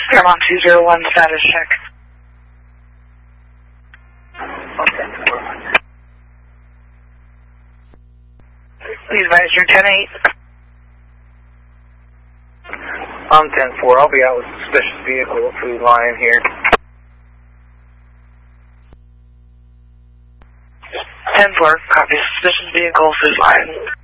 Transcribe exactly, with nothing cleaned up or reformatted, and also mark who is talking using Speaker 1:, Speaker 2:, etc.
Speaker 1: Paramount two zero one, status check. Please advise your ten eight.
Speaker 2: I'm ten four. I'll be out with suspicious vehicle, Food Lion here.
Speaker 1: ten four, copy. Suspicious vehicle, Food Lion.